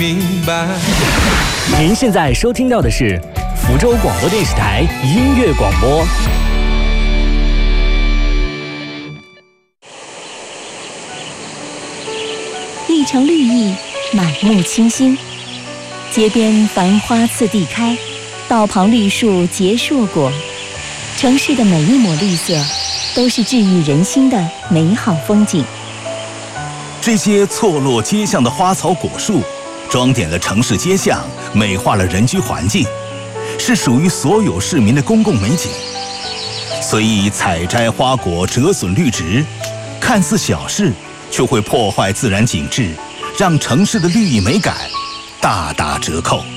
明白。 您现在收听到的是福州广播电视台音乐广播。 一城绿意，满目清新，街边繁花次第开，道旁绿树结硕果。城市的每一抹绿色，都是治愈人心的美好风景。 这些错落街巷的花草果树，装点了城市街巷，美化了人居环境，是属于所有市民的公共美景。随意采摘花果，折损绿植，看似小事，却会破坏自然景致，让城市的绿意美感大打折扣。